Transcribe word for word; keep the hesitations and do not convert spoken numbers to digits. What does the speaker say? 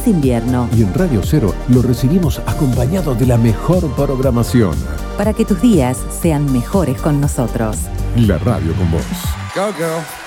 es invierno. Y en Radio Cero lo recibimos acompañado de la mejor programación. Para que tus días sean mejores con nosotros. La radio con vos. Go, girl.